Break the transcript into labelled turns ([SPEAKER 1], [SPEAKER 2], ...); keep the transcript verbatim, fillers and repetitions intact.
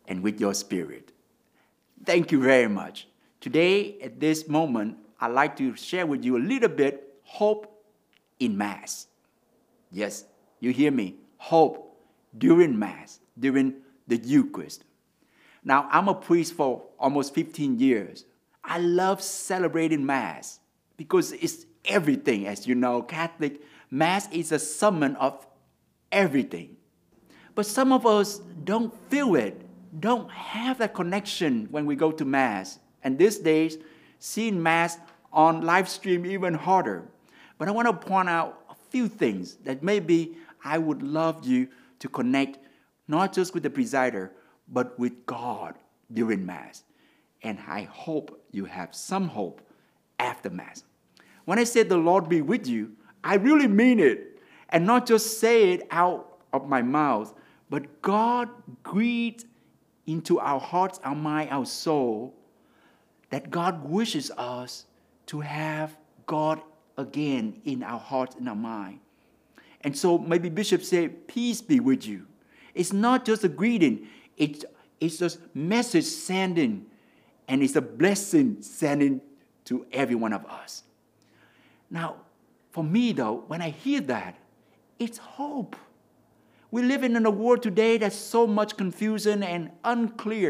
[SPEAKER 1] and with your spirit. Thank you very much. Today, at this moment, I'd like to share with you a little bit hope in Mass. Yes, you hear me. Hope during Mass, during the Eucharist. Now, I'm a priest for almost fifteen years. I love celebrating Mass because it's everything. As you know, Catholic Mass is a summon of everything. But some of us don't feel it, don't have that connection when we go to Mass. And these days, seeing Mass on live stream even harder. But I want to point out a few things that maybe I would love you to connect not just with the presider, but with God during Mass. And I hope you have some hope after Mass. When I say the Lord be with you, I really mean it. And not just say it out of my mouth, but God breathed into our hearts, our mind, our soul, that God wishes us to have God again in our hearts and our mind. And so maybe Bishop said, peace be with you. It's not just a greeting. It's, it's just message sending. And it's a blessing sending to every one of us. Now, for me though, when I hear that, it's hope. We're living in a world today that's so much confusion and unclear.